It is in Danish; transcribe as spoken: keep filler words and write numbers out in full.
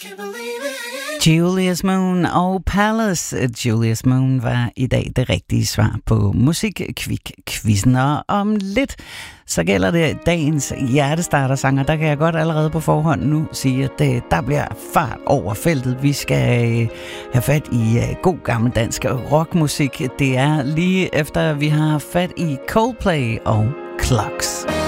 Julius Moon og Palace. Julius Moon var i dag det rigtige svar på Musikkvik-quizzen. Og om lidt, så gælder det dagens hjertestartersanger. Der kan jeg godt allerede på forhånd nu sige, at det, der bliver fart over feltet. Vi skal have fat i god gammeldansk rockmusik. Det er lige efter, vi har fat i Coldplay og Clocks.